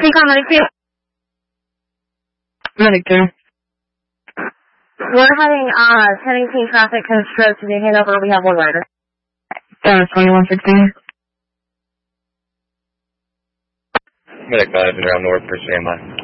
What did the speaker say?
Decon Medic Field. Medic there. We're having 1018 traffic constricted to the handover. We have one rider. 2116. Medic 5 around north for standby.